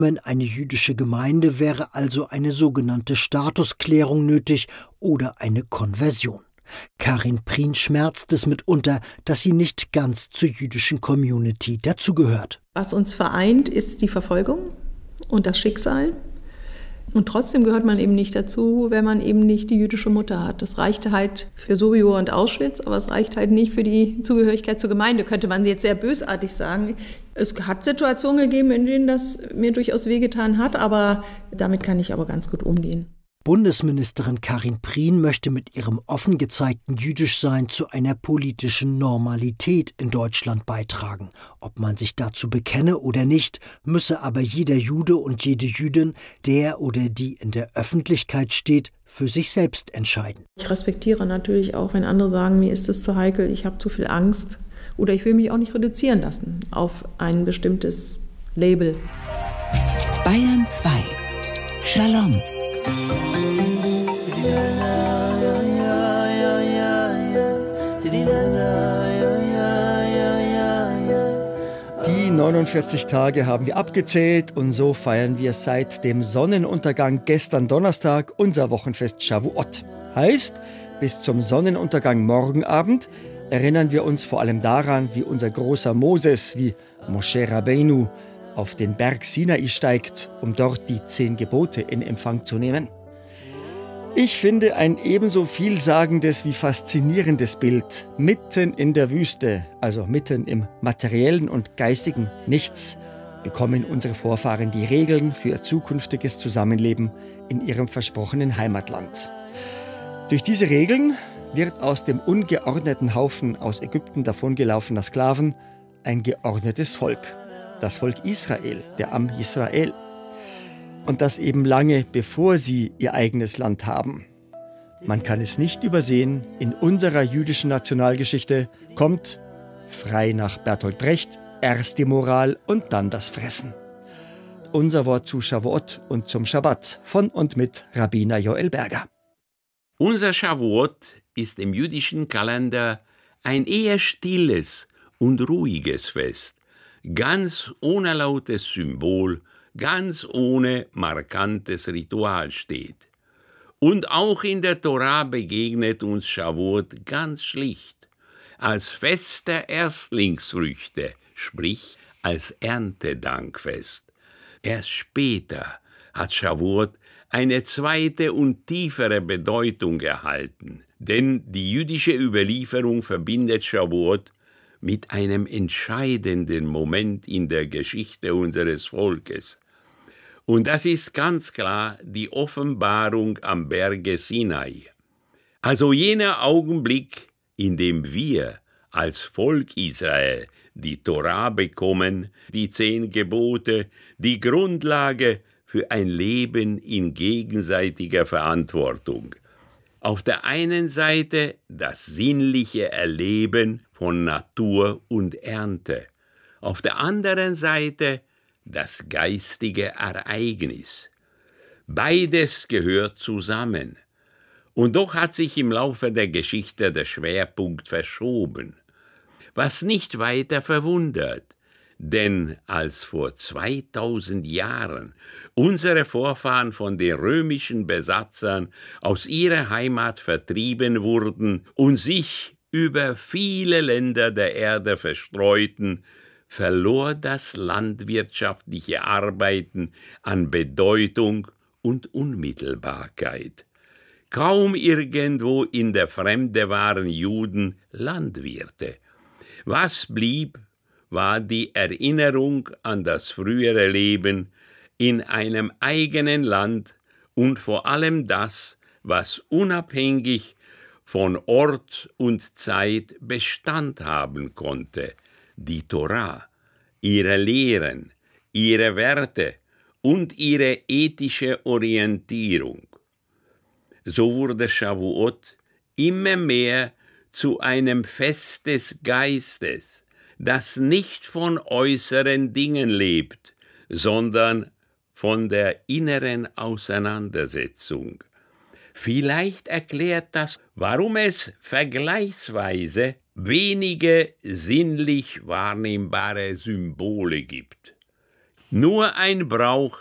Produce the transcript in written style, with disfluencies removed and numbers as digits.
In eine jüdische Gemeinde wäre also eine sogenannte Statusklärung nötig oder eine Konversion. Karin Prien schmerzt es mitunter, dass sie nicht ganz zur jüdischen Community dazugehört. Was uns vereint, ist die Verfolgung und das Schicksal. Und trotzdem gehört man eben nicht dazu, wenn man eben nicht die jüdische Mutter hat. Das reichte halt für Sobibor und Auschwitz, aber es reicht halt nicht für die Zugehörigkeit zur Gemeinde, könnte man jetzt sehr bösartig sagen. Es hat Situationen gegeben, in denen das mir durchaus wehgetan hat, aber damit kann ich aber ganz gut umgehen. Bundesministerin Karin Prien möchte mit ihrem offen gezeigten Jüdischsein zu einer politischen Normalität in Deutschland beitragen. Ob man sich dazu bekenne oder nicht, müsse aber jeder Jude und jede Jüdin, der oder die in der Öffentlichkeit steht, für sich selbst entscheiden. Ich respektiere natürlich auch, wenn andere sagen, mir ist es zu heikel, ich habe zu viel Angst oder ich will mich auch nicht reduzieren lassen auf ein bestimmtes Label. Bayern 2. Shalom. Die 49 Tage haben wir abgezählt und so feiern wir seit dem Sonnenuntergang gestern Donnerstag unser Wochenfest Shavuot. Heißt, bis zum Sonnenuntergang morgen Abend erinnern wir uns vor allem daran, wie unser großer Moses, wie Moshe Rabbeinu, auf den Berg Sinai steigt, um dort die 10 Gebote in Empfang zu nehmen. Ich finde ein ebenso vielsagendes wie faszinierendes Bild. Mitten in der Wüste, also mitten im materiellen und geistigen Nichts, bekommen unsere Vorfahren die Regeln für ihr zukünftiges Zusammenleben in ihrem versprochenen Heimatland. Durch diese Regeln wird aus dem ungeordneten Haufen aus Ägypten davongelaufener Sklaven ein geordnetes Volk. Das Volk Israel, der Am Yisrael. Und das eben lange bevor sie ihr eigenes Land haben. Man kann es nicht übersehen, in unserer jüdischen Nationalgeschichte kommt, frei nach Bertolt Brecht, erst die Moral und dann das Fressen. Unser Wort zu Shavuot und zum Schabbat von und mit Rabbiner Joel Berger. Unser Shavuot ist im jüdischen Kalender ein eher stilles und ruhiges Fest, ganz ohne lautes Symbol, ganz ohne markantes Ritual steht. Und auch in der Tora begegnet uns Shavuot ganz schlicht, als Fest der Erstlingsfrüchte, sprich als Erntedankfest. Erst später hat Shavuot eine zweite und tiefere Bedeutung erhalten, denn die jüdische Überlieferung verbindet Shavuot mit einem entscheidenden Moment in der Geschichte unseres Volkes. Und das ist ganz klar die Offenbarung am Berge Sinai. Also jener Augenblick, in dem wir als Volk Israel die Tora bekommen, die 10 Gebote, die Grundlage für ein Leben in gegenseitiger Verantwortung. Auf der einen Seite das sinnliche Erleben von Natur und Ernte, auf der anderen Seite das geistige Ereignis. Beides gehört zusammen. Und doch hat sich im Laufe der Geschichte der Schwerpunkt verschoben. Was nicht weiter verwundert, denn als vor 2000 Jahren unsere Vorfahren von den römischen Besatzern aus ihrer Heimat vertrieben wurden und sich über viele Länder der Erde verstreuten, verlor das landwirtschaftliche Arbeiten an Bedeutung und Unmittelbarkeit. Kaum irgendwo in der Fremde waren Juden Landwirte. Was blieb, war die Erinnerung an das frühere Leben in einem eigenen Land und vor allem das, was unabhängig von Ort und Zeit Bestand haben konnte, die Tora, ihre Lehren, ihre Werte und ihre ethische Orientierung. So wurde Shavuot immer mehr zu einem Fest des Geistes, das nicht von äußeren Dingen lebt, sondern von der inneren Auseinandersetzung. Vielleicht erklärt das, warum es vergleichsweise wenige sinnlich wahrnehmbare Symbole gibt. Nur ein Brauch